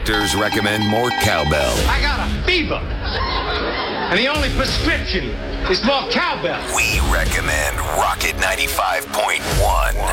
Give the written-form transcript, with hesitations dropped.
doctors recommend more cowbell. I got a fever. And the only prescription is more cowbell. We recommend Rocket 95.1.